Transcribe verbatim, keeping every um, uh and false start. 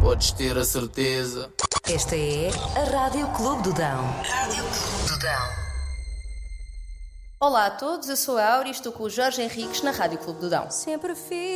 podes ter a certeza. Esta é a Rádio Clube do Dão. Rádio Clube do Dão. Olá a todos, eu sou a Áurea e estou com o Jorge Henriques na Rádio Clube do Dão. Sempre fiz